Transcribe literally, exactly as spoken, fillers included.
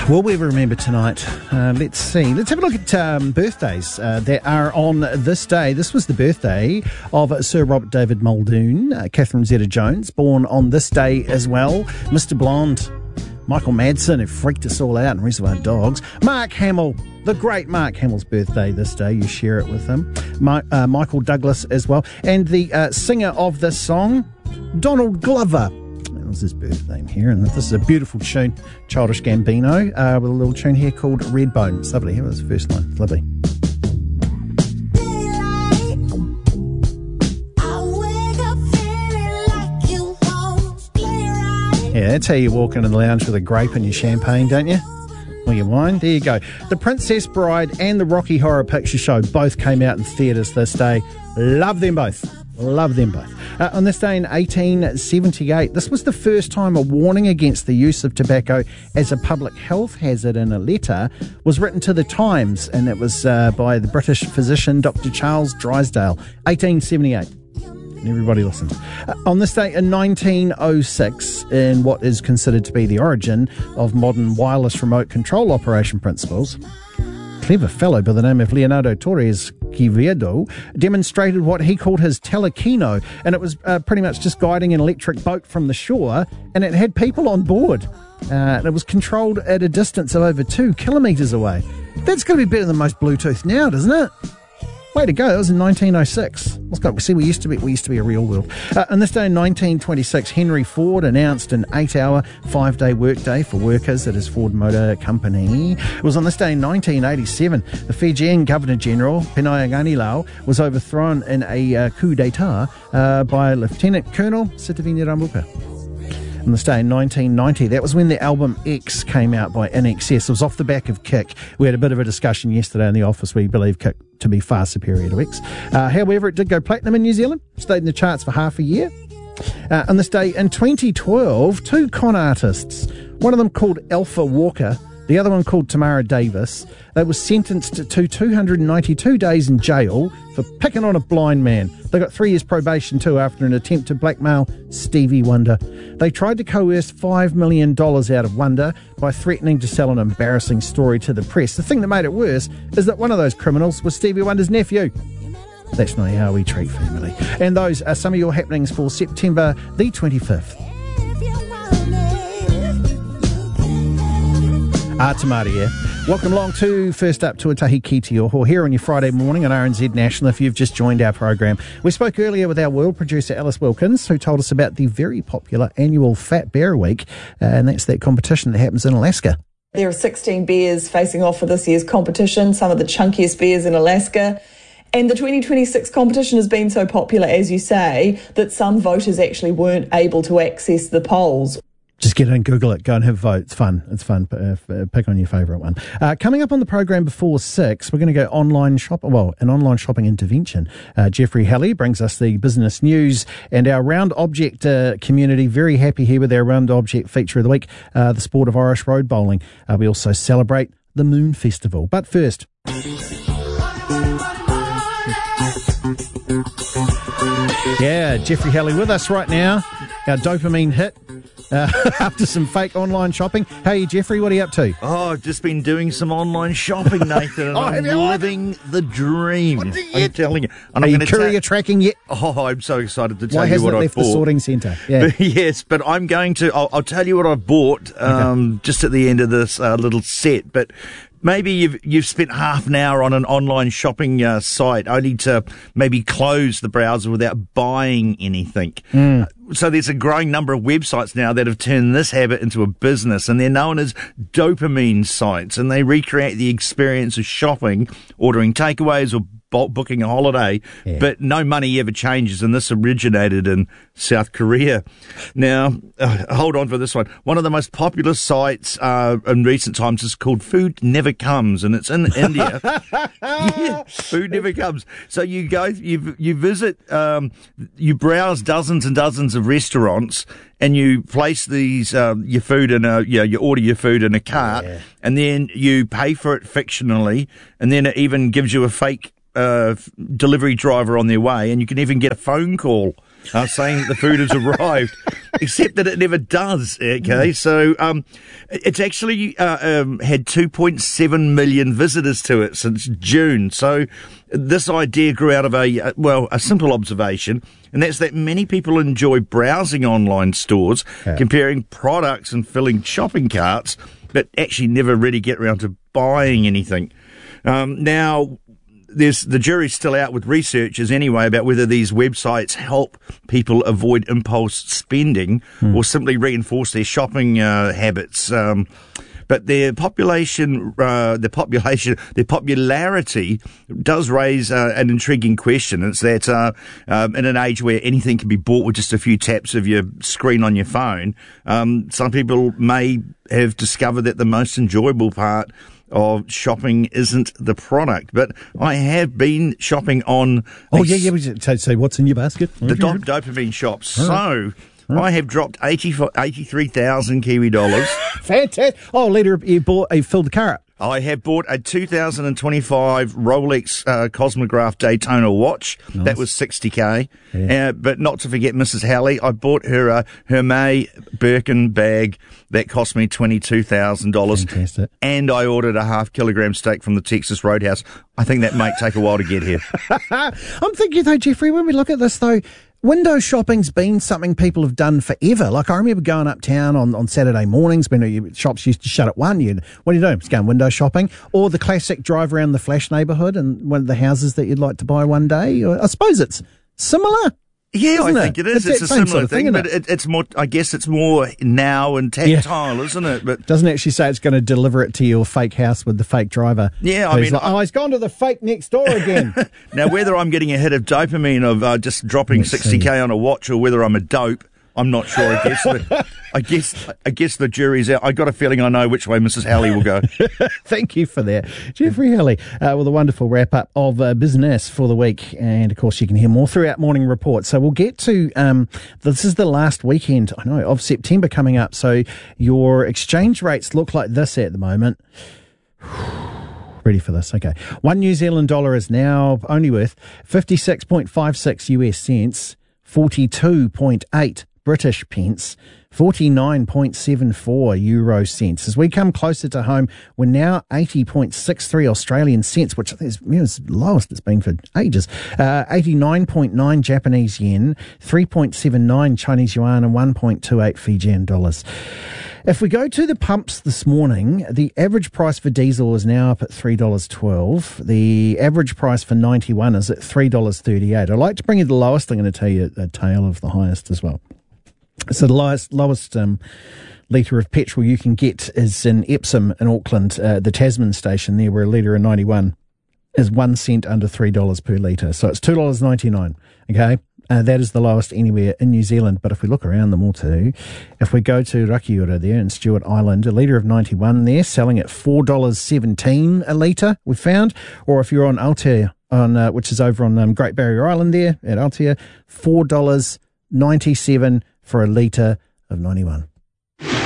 Will we remember tonight? Uh, let's see. Let's have a look at um, birthdays uh, that are on this day. This was the birthday of Sir Robert David Muldoon, uh, Catherine Zeta-Jones, born on this day as well. Mister Blonde, Michael Madsen, who freaked us all out in Reservoir Dogs. Mark Hamill, the great Mark Hamill's birthday this day. You share it with him. My, uh, Michael Douglas as well. And the uh, singer of this song, Donald Glover. That was his birth name here, and this is a beautiful tune, Childish Gambino, uh, with a little tune here called Redbone. It's lovely. Here was the first line. It's lovely. Yeah, that's how you walk into the lounge with a grape and your champagne, don't you? Or your wine. There you go. The Princess Bride and the Rocky Horror Picture Show both came out in theatres this day. Love them both. Love them both. Uh, on this day in eighteen seventy-eight, this was the first time a warning against the use of tobacco as a public health hazard in a letter was written to the Times, and it was uh, by the British physician Doctor Charles Drysdale, eighteen seventy-eight. And everybody listened. Uh, on this day in nineteen oh six, in what is considered to be the origin of modern wireless remote control operation principles, clever fellow by the name of Leonardo Torres Quevedo demonstrated what he called his telekino, and it was uh, pretty much just guiding an electric boat from the shore, and it had people on board. Uh, and it was controlled at a distance of over two kilometres away. That's going to be better than most Bluetooth now, doesn't it? Way to go! That was in nineteen oh six. Let's go. See, we used to be we used to be a real world. Uh, on this day in nineteen twenty-six, Henry Ford announced an eight-hour, five-day workday for workers at his Ford Motor Company. It was on this day in nineteen eighty-seven, the Fijian Governor-General Penaia was overthrown in a uh, coup d'état uh, by Lieutenant Colonel Sitiveni Rabuka. On this day in nineteen ninety, that was when the album X came out by I N X S. It was off the back of Kick. We had a bit of a discussion yesterday in the office. We believe Kick to be far superior to X. Uh, however, it did go platinum in New Zealand, stayed in the charts for half a year. Uh, on this day in twenty twelve, two con artists, one of them called Alpha Walker, the other one called Tamara Davis, they were sentenced to two hundred ninety-two days in jail for picking on a blind man. They got three years probation too after an attempt to blackmail Stevie Wonder. They tried to coerce five million dollars out of Wonder by threatening to sell an embarrassing story to the press. The thing that made it worse is that one of those criminals was Stevie Wonder's nephew. That's not how we treat family. And those are some of your happenings for September the twenty-fifth. Ah, Tamari, yeah. Welcome along to First Up Tuatahi Ki Te Oho here on your Friday morning on R N Z National if you've just joined our program. We spoke earlier with our world producer Alice Wilkins, who told us about the very popular annual Fat Bear Week, uh, and that's that competition that happens in Alaska. There are sixteen bears facing off for this year's competition, some of the chunkiest bears in Alaska. And the twenty twenty-six competition has been so popular, as you say, that some voters actually weren't able to access the polls. Just get in, Google it, go and have a vote. It's fun. It's fun. Uh, pick on your favourite one. Uh, coming up on the program before six, we're going to go online shopping. Well, an online shopping intervention. Uh, Jeffrey Halley brings us the business news and our round object uh, community. Very happy here with our round object feature of the week, uh, the sport of Irish road bowling. Uh, we also celebrate the Moon Festival. But first, yeah, Jeffrey Halley with us right now. Our dopamine hit. Uh, after some fake online shopping. Hey, Jeffrey, what are you up to? Oh, I've just been doing some online shopping, Nathan, and oh, I'm living the dream. What did you I'm telling you. And are I'm you gonna courier ta- tracking yet? Oh, I'm so excited to tell Why you hasn't what it I've left bought. the sorting centre? Yeah. But, yes, but I'm going to, I'll, I'll tell you what I've bought um, okay. just at the end of this uh, little set. But maybe you've you've spent half an hour on an online shopping uh, site only to maybe close the browser without buying anything. Mm. So there's a growing number of websites now that have turned this habit into a business, and they're known as dopamine sites, and they recreate the experience of shopping, ordering takeaways or bulk booking a holiday, yeah. but no money ever changes, and this originated in South Korea. Now, uh, hold on for this one. One of the most popular sites uh, in recent times is called Food Never Comes, and it's in India. Yeah, Food Never Comes. So you go, you you visit, um, you browse dozens and dozens of restaurants, and you place these uh, your food in a, you know, you order your food in a cart, yeah. and then you pay for it fictionally, and then it even gives you a fake Uh, delivery driver on their way, and you can even get a phone call uh, saying that the food has arrived, except that it never does. Okay, so um, it's actually uh, um, had two point seven million visitors to it since June. So this idea grew out of a, well, a simple observation, and that's that many people enjoy browsing online stores, yeah. comparing products and filling shopping carts, but actually never really get around to buying anything. Um, now, there's the jury's still out with researchers anyway about whether these websites help people avoid impulse spending mm. or simply reinforce their shopping uh, habits. Um, But their population, uh, the population, their popularity does raise uh, an intriguing question. It's that uh, um, in an age where anything can be bought with just a few taps of your screen on your phone, um, some people may have discovered that the most enjoyable part of shopping isn't the product. But I have been shopping on... Oh, yeah, yeah. So, so what's in your basket? The do- dopamine shops. So... I have dropped eighty, eighty-three thousand Kiwi dollars. Fantastic. Oh, later you bought, you filled the car up. I have bought a two thousand twenty-five Rolex uh, Cosmograph Daytona watch. Nice. That was sixty K. Yeah. Uh, but not to forget Missus Halley. I bought her a Hermès Birkin bag that cost me twenty-two thousand dollars. Fantastic. And I ordered a half kilogram steak from the Texas Roadhouse. I think that might take a while to get here. I'm thinking though, Jeffrey, when we look at this though, window shopping's been something people have done forever. Like, I remember going uptown on, on Saturday mornings when you, shops used to shut at one. You'd, what do you do? Just going window shopping. Or the classic drive around the Flash neighbourhood and one of the houses that you'd like to buy one day. I suppose it's similar. Yeah, I it? think it is. It's, it's a similar sort of thing, thing but it? It, it's more, I guess it's more now and tactile, yeah. isn't it? But doesn't actually say it's going to deliver it to your fake house with the fake driver. Yeah, I mean, like, oh, he's gone to the fake next door again. Now, whether I'm getting a hit of dopamine of uh, just dropping Let's sixty K see. on a watch or whether I'm a dope, I'm not sure. I guess, the, I guess, I guess the jury's out. I got a feeling I know which way Missus Halley will go. Thank you for that, Jeffrey Halley, uh, with a wonderful wrap up of uh, business for the week. And of course, you can hear more throughout Morning Report. So we'll get to um, this is the last weekend, I know, of September coming up. So your exchange rates look like this at the moment. Ready for this? Okay. One New Zealand dollar is now only worth fifty-six point five six U S cents, forty-two point eight British pence, forty-nine point seven four euro cents. As we come closer to home, we're now eighty point six three Australian cents, which is, you know, is the lowest it's been for ages. Uh, eighty-nine point nine Japanese yen, three point seven nine Chinese yuan, and one point two eight Fijian dollars. If we go to the pumps this morning, the average price for diesel is now up at three dollars twelve. The average price for ninety-one is at three dollars thirty-eight. I'd like to bring you the lowest. I'm going to tell you a tale of the highest as well. So the lowest, lowest um, litre of petrol you can get is in Epsom in Auckland, uh, the Tasman station there, where a litre of ninety-one is one cent under three dollars per litre. So it's two dollars ninety-nine, okay? Uh, that is the lowest anywhere in New Zealand. But if we look around them all too, if we go to Rakiura there in Stewart Island, a litre of ninety-one there, selling at four dollars seventeen a litre, we found. Or if you're on Aotea, on, uh, which is over on um, Great Barrier Island there at Aotea, four dollars ninety-seven for a litre of ninety-one.